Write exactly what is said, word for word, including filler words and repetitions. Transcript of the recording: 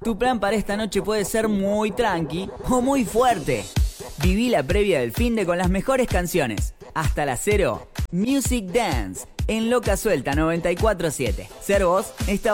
Tu plan para esta noche puede ser muy tranqui o muy fuerte. Viví la previa del finde con las mejores canciones. Hasta las cero, Music Dance en Loca Suelta noventa y cuatro siete. Ser vos está